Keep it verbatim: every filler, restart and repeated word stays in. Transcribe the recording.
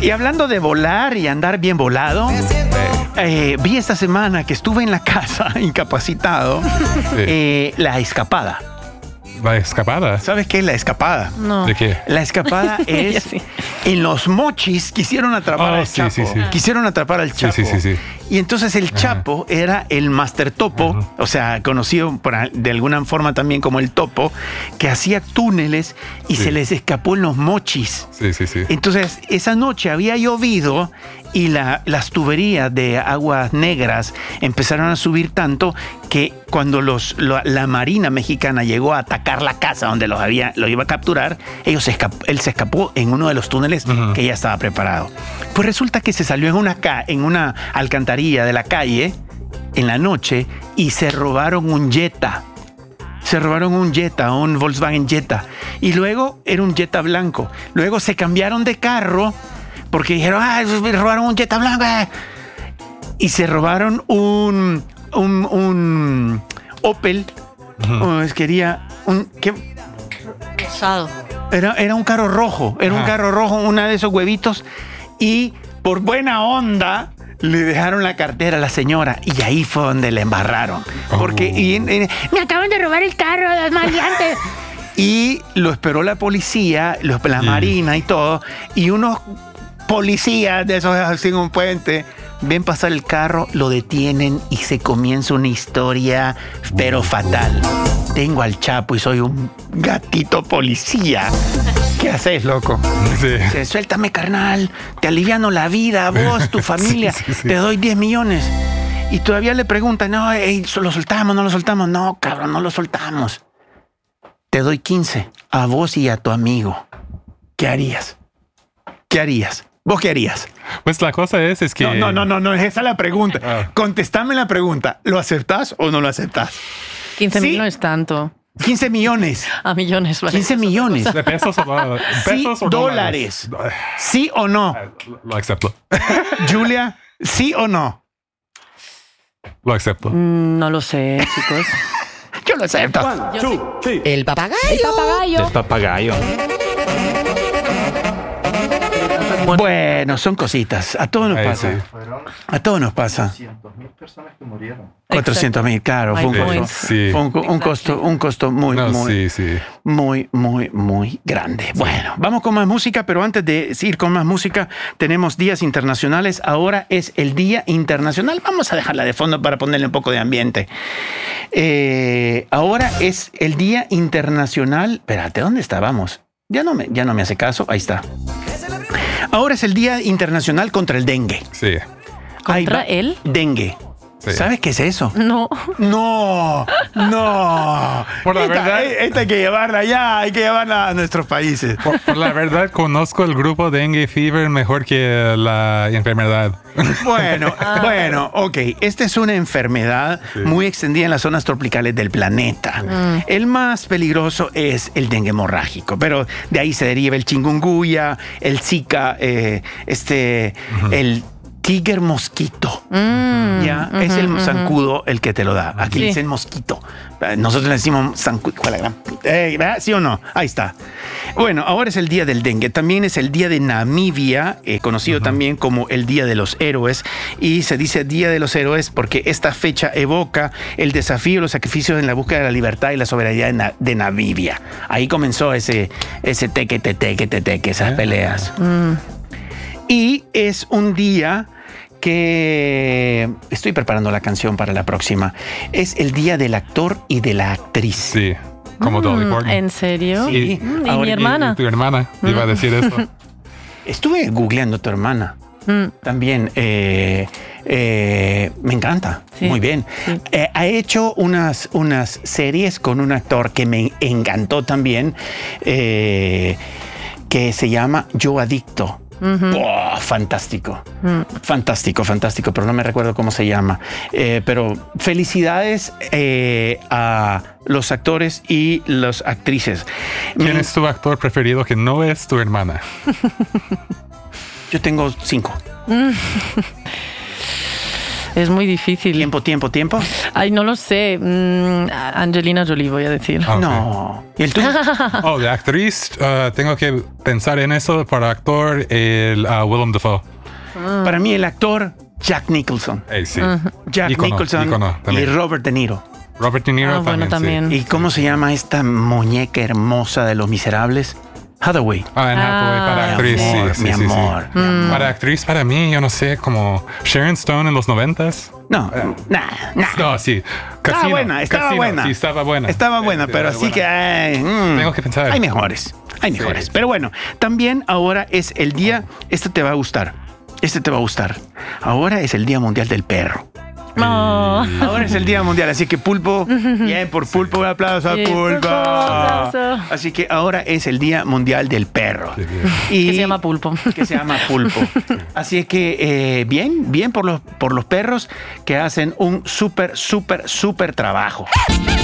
Y hablando de volar y andar bien volado, eh, vi esta semana que estuve en la casa incapacitado, sí. eh, la escapada. ¿La escapada? ¿Sabes qué es la escapada? No. ¿De qué? La escapada es sí. en los Mochis quisieron atrapar oh, al sí, Chapo. Sí, sí. Quisieron atrapar al Chapo. Sí, sí, sí, sí. Y entonces el Chapo Ajá. era el Master Topo, Ajá. o sea, conocido por, de alguna forma también como el Topo, que hacía túneles y sí. se les escapó en los Mochis. Sí, sí, sí. Entonces, esa noche había llovido y la, las tuberías de aguas negras empezaron a subir tanto que cuando los, lo, la Marina mexicana llegó a atacar la casa donde los había, lo iba a capturar, ellos se escapó, él se escapó en uno de los túneles uh-huh. que ya estaba preparado. Pues resulta que se salió en una, en una alcantarilla de la calle en la noche y se robaron un Jetta. Se robaron un Jetta, un Volkswagen Jetta. Y luego era un Jetta blanco. Luego se cambiaron de carro porque dijeron, ah, robaron un Jetta blanco. Y se robaron un, un, un Opel. Uh-huh. Oh, quería un... ¿qué? Rosado. Era, era un carro rojo. Era uh-huh. un carro rojo, una de esos huevitos. Y por buena onda le dejaron la cartera a la señora y ahí fue donde le embarraron. Oh. Porque y, y, me acaban de robar el carro, las maleantes. Y lo esperó la policía, la sí. marina y todo, y unos policías de esos así en un puente ven pasar el carro, lo detienen y se comienza una historia pero fatal. Tengo al Chapo y soy un gatito policía. ¿Qué haces, loco? Sí. Dice, suéltame, carnal. Te aliviano la vida, vos, tu familia. Sí, sí, sí. Te doy diez millones. Y todavía le preguntan, no, hey, lo soltamos, no lo soltamos. No, cabrón, no lo soltamos. Te doy quince a vos y a tu amigo. ¿Qué harías? ¿Qué harías? ¿Vos qué harías? Pues la cosa es, es que... No, no, no, no, no, esa es la pregunta. Ah. Contestame la pregunta. ¿Lo aceptás o no lo aceptás? quince ¿Sí? mil no es tanto. quince millones. A millones. Vale. quince millones. ¿De pesos o, no, pesos sí, o dólares? dólares? ¿Sí o no? Lo, lo acepto. Julia, ¿sí o no? Lo acepto. Mm, no lo sé, chicos. Yo lo acepto. One, two, three. El papagayo. El papagayo. El papagayo. Bueno, son cositas. A todos nos Ahí pasa. Sí. A todos nos pasa. cuatrocientas mil personas que murieron. cuatrocientos mil, claro. Fue un costo, sí. fue un, un costo, un costo muy, no, muy, sí, sí. muy, muy, muy grande. Sí. Bueno, vamos con más música, pero antes de ir con más música, tenemos días internacionales. Ahora es el Día Internacional. Vamos a dejarla de fondo para ponerle un poco de ambiente. Eh, ahora es el Día Internacional. Espérate, ¿dónde estábamos? Ya no me, ya no me hace caso. Ahí está. Ahora es el Día Internacional contra el Dengue. Sí. ¿Contra el? Dengue. Sí. ¿Sabes qué es eso? No. No, no. Por la esta, verdad. Esta hay que llevarla ya, hay que llevarla a nuestros países. Por, por la verdad, conozco el grupo Dengue Fever mejor que la enfermedad. Bueno, ah. bueno, ok. Esta es una enfermedad sí. muy extendida en las zonas tropicales del planeta. Mm. El más peligroso es el dengue hemorrágico, pero de ahí se deriva el chikungunya, el Zika, eh, este, uh-huh. el Tiger mosquito. Mm, ya uh-huh, es el zancudo uh-huh. el que te lo da. Aquí sí. le dicen mosquito. Nosotros le decimos zancudo. Eh, ¿Sí o no? Ahí está. Bueno, ahora es el día del dengue. También es el día de Namibia, eh, conocido uh-huh. también como el Día de los Héroes. Y se dice Día de los Héroes porque esta fecha evoca el desafío, los sacrificios en la búsqueda de la libertad y la soberanía de, Na- de Namibia. Ahí comenzó ese, ese teque, te, teque, te, teque, esas uh-huh. peleas. Uh-huh. Y es un día que estoy preparando la canción para la próxima. Es el día del actor y de la actriz. Sí, como mm, Dolly Parton. ¿En serio? Sí. ¿Y, y Ahora, mi hermana? Y tu hermana mm. iba a decir eso. Estuve googleando a tu hermana. Mm. También eh, eh, me encanta. Sí. Muy bien. Sí. Eh, ha hecho unas, unas series con un actor que me encantó también, eh, que se llama Yo Adicto. Uh-huh. Oh, fantástico, uh-huh. fantástico, fantástico, pero no me recuerdo cómo se llama. Eh, pero felicidades eh, a los actores y las actrices. ¿Quién Mi... es tu actor preferido que no es tu hermana? Yo tengo cinco. Es muy difícil. Tiempo, tiempo, tiempo. Ay, no lo sé. Mm, Angelina Jolie, voy a decir. Ah, ok. No. ¿Y el tuyo? Oh, de actriz, uh, tengo que pensar en eso. Para actor, el uh, Willem Dafoe. Para mí el actor Jack Nicholson. Hey, sí. Jack Ícono, Nicholson ícono y también. Robert De Niro. Robert De Niro Ah, bueno, también. también. Sí. ¿Y cómo se llama esta muñeca hermosa de Los Miserables? Hathaway. Ah, en Hathaway, Ah, para Mi actriz, sí, amor, sí, mi sí, sí. amor, mi amor. Para actriz, para mí, yo no sé, como Sharon Stone en los noventas. No, nah, nah. No, sí. Estaba Casino, buena, estaba Casino, buena. Sí, estaba buena. Estaba buena, Sí, pero estaba así que... buena. ay, mm, Tengo que pensar. Hay mejores, hay Sí. mejores. Pero bueno, también ahora es el día... Este te va a gustar, este te va a gustar. Ahora es el Día Mundial del Perro. No. Ahora es el Día Mundial, así que Pulpo, bien por Pulpo, un aplauso a Sí, Pulpo. Pulpo, aplauso. Así que ahora es el Día Mundial del Perro. Sí, bien. Y Que se llama Pulpo. que se llama Pulpo. Así es que eh, bien, bien por los, por los perros que hacen un súper, súper, súper trabajo.